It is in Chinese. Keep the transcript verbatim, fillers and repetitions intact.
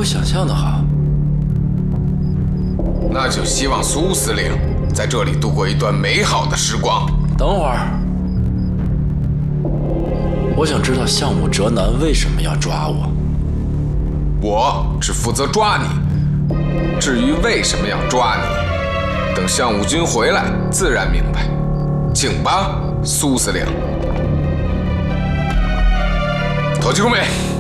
我想象的好。 那就希望苏司令在这里度过一段美好的时光。 等会儿，我想知道项武哲南为什么要抓我。 我只负责抓你，至于为什么要抓你，等项武军回来自然明白。请吧，苏司令。投旗攻美。